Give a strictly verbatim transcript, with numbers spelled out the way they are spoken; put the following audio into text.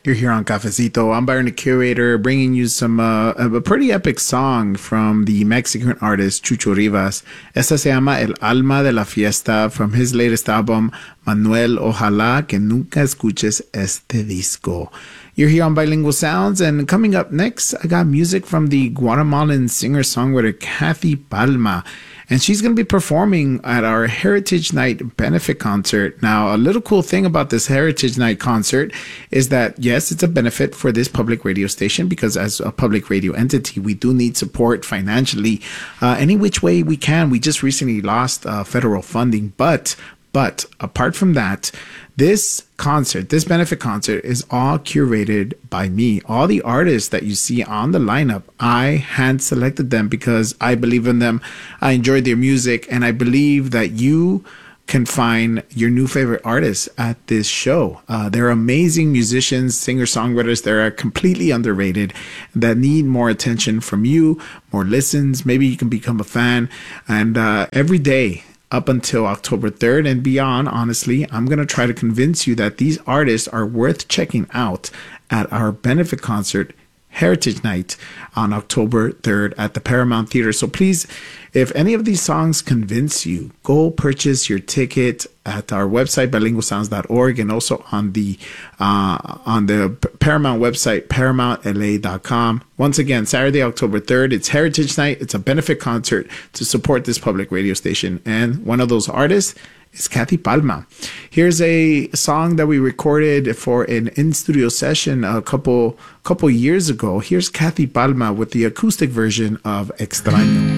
You're here on Cafecito. I'm Byron the Curator, bringing you some uh, a pretty epic song from the Mexican artist Chucho Rivas. Esta se llama El Alma de la Fiesta from his latest album, Manuel. Ojalá que nunca escuches este disco. You're here on Bilingual Sounds, and coming up next, I got music from the Guatemalan singer-songwriter Kathy Palma. And she's going to be performing at our Heritage Night benefit concert. Now, a little cool thing about this Heritage Night concert is that, yes, it's a benefit for this public radio station because as a public radio entity, we do need support financially uh, any which way we can. We just recently lost uh, federal funding, but But apart from that, this concert, this benefit concert is all curated by me. All the artists that you see on the lineup, I hand selected them because I believe in them. I enjoy their music, and I believe that you can find your new favorite artists at this show. Uh, they're amazing musicians, singer-songwriters that are completely underrated, that need more attention from you, more listens. Maybe you can become a fan. And uh, every day, up until October third and beyond, honestly, I'm going to try to convince you that these artists are worth checking out at our benefit concert, Heritage Night, on October third at the Paramount Theater. So please, if any of these songs convince you, go purchase your ticket at our website, bilingual sounds dot org, and also on the uh, on the Paramount website, paramount l a dot com. Once again, Saturday, October third, it's Heritage Night. It's a benefit concert to support this public radio station. And one of those artists is Kathy Palma. Here's a song that we recorded for an in-studio session a couple couple years ago. Here's Kathy Palma with the acoustic version of Extraño.